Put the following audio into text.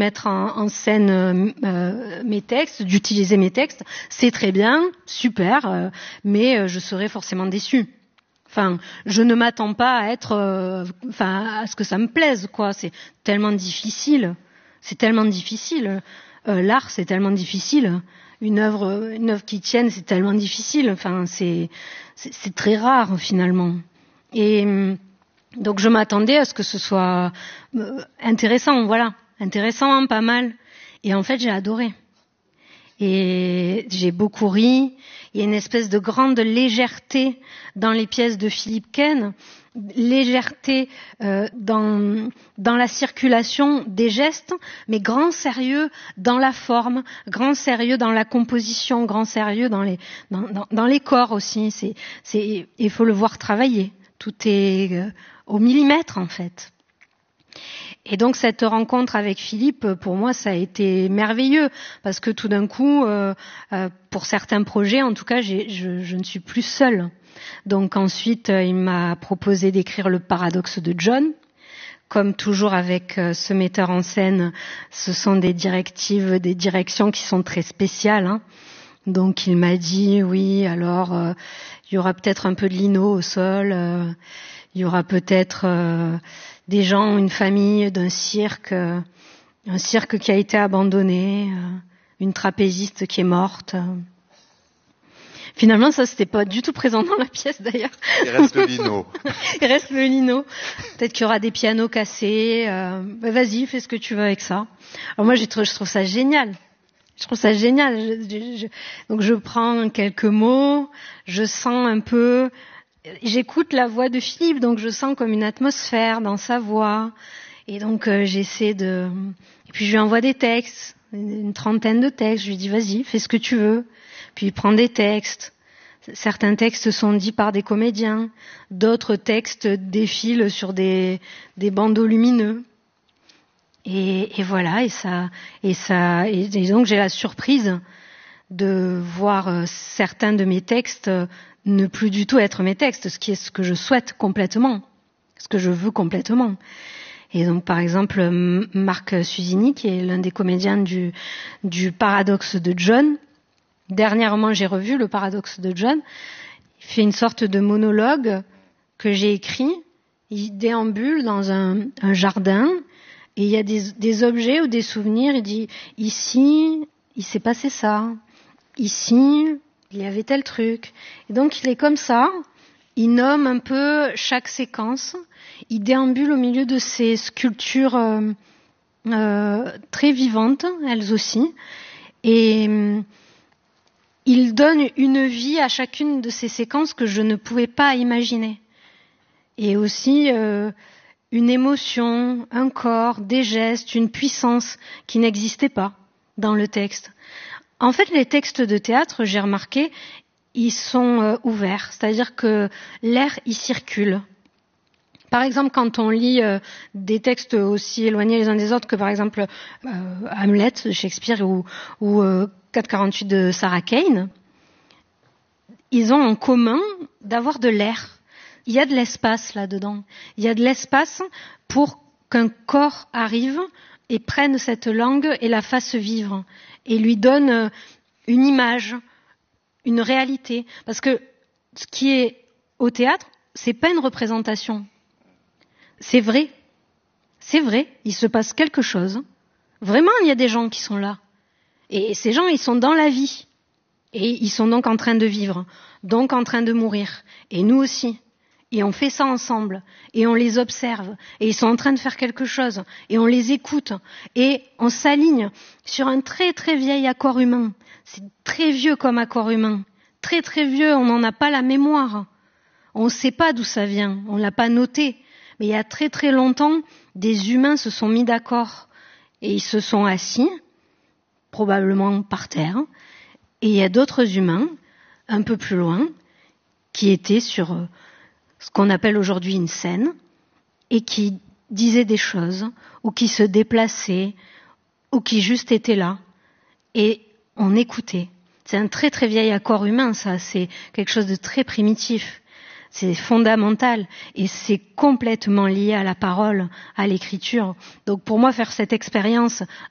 mettre en scène mes textes, d'utiliser mes textes, c'est très bien, super, mais je serais forcément déçue. Enfin, je ne m'attends pas à être, à ce que ça me plaise, quoi. C'est tellement difficile. L'art, c'est tellement difficile. Une œuvre qui tienne, c'est tellement difficile. Enfin, c'est très rare finalement. Et donc, je m'attendais à ce que ce soit intéressant, voilà, intéressant, pas mal. Et en fait, j'ai adoré. Et j'ai beaucoup ri. Il y a une espèce de grande légèreté dans les pièces de Philippe Quesne, légèreté dans la circulation des gestes, mais grand sérieux dans la forme, grand sérieux dans la composition, grand sérieux dans les corps aussi. Il faut le voir travailler. Tout est au millimètre en fait. Et donc cette rencontre avec Philippe, pour moi, ça a été merveilleux parce que tout d'un coup, pour certains projets, en tout cas, je ne suis plus seule. Donc ensuite, il m'a proposé d'écrire Le Paradoxe de John. Comme toujours avec ce metteur en scène, ce sont des directives, des directions qui sont très spéciales. Hein. Donc il m'a dit, oui, alors il y aura peut-être un peu de lino au sol, il y aura peut-être des gens, une famille d'un cirque, un cirque qui a été abandonné, une trapéziste qui est morte. Finalement, ça, c'était pas du tout présent dans la pièce, d'ailleurs. Il reste le lino. Il reste le lino. Peut-être qu'il y aura des pianos cassés. Vas-y, fais ce que tu veux avec ça. Alors moi, je trouve ça génial. Je trouve ça génial. Donc, je prends quelques mots, je sens un peu... J'écoute la voix de Philippe, donc je sens comme une atmosphère dans sa voix. Et donc, j'essaie de... Et puis, je lui envoie des textes, une trentaine de textes. Je lui dis, vas-y, fais ce que tu veux. Puis, il prend des textes. Certains textes sont dits par des comédiens. D'autres textes défilent sur des bandeaux lumineux. Et voilà, et donc, j'ai la surprise de voir certains de mes textes ne plus du tout être mes textes, ce qui est ce que je souhaite complètement, ce que je veux complètement. Et donc, par exemple, Marc Susini, qui est l'un des comédiens du Paradoxe de John, dernièrement, j'ai revu Le Paradoxe de John, il fait une sorte de monologue que j'ai écrit, il déambule dans un jardin, et il y a des objets ou des souvenirs, il dit, ici, il s'est passé ça, ici, il y avait tel truc. Et donc, il est comme ça, il nomme un peu chaque séquence, il déambule au milieu de ces sculptures très vivantes, elles aussi, et il donne une vie à chacune de ces séquences que je ne pouvais pas imaginer. Et aussi une émotion, un corps, des gestes, une puissance qui n'existait pas dans le texte. En fait, les textes de théâtre, j'ai remarqué, ils sont ouverts, c'est-à-dire que l'air y circule. Par exemple, quand on lit des textes aussi éloignés les uns des autres que, par exemple, Hamlet de Shakespeare ou 448 de Sarah Kane, ils ont en commun d'avoir de l'air. Il y a de l'espace là-dedans. Il y a de l'espace pour qu'un corps arrive et prenne cette langue et la fasse vivre et lui donne une image, une réalité. Parce que ce qui est au théâtre, c'est pas une représentation. C'est vrai. C'est vrai. Il se passe quelque chose. Vraiment, il y a des gens qui sont là. Et ces gens, ils sont dans la vie. Et ils sont donc en train de vivre. Donc en train de mourir. Et nous aussi. Et on fait ça ensemble. Et on les observe. Et ils sont en train de faire quelque chose. Et on les écoute. Et on s'aligne sur un très très vieil accord humain. C'est très vieux comme accord humain. Très très vieux, on n'en a pas la mémoire. On ne sait pas d'où ça vient. On ne l'a pas noté. Mais il y a très très longtemps, des humains se sont mis d'accord. Et ils se sont assis, probablement par terre. Et il y a d'autres humains, un peu plus loin, qui étaient sur ce qu'on appelle aujourd'hui une scène, et qui disaient des choses, ou qui se déplaçaient, ou qui juste étaient là. Et on écoutait. C'est un très très vieil accord humain, ça. C'est quelque chose de très primitif. C'est fondamental. Et c'est complètement lié à la parole, à l'écriture. Donc pour moi, faire cette expérience